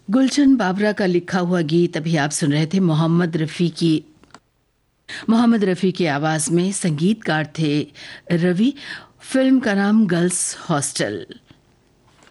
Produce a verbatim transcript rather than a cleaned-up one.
गुलशन बाबरा का लिखा हुआ गीत अभी आप सुन रहे थे। मोहम्मद रफ़ी की मोहम्मद रफ़ी की आवाज़ में संगीतकार थे रवि। फिल्म का नाम गर्ल्स हॉस्टल।